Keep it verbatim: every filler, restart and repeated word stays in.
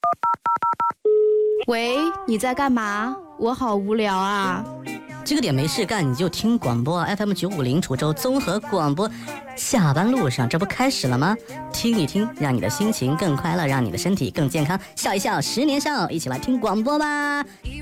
喂，你在干嘛？我好无聊啊。 这个点没事干，你就听广播 F M 九五零滁州综合广播。下班路上，这不开始了吗？听一听，让你的心情更快乐，让你的身体更健康。笑一笑，十年少，一起来听广播吧。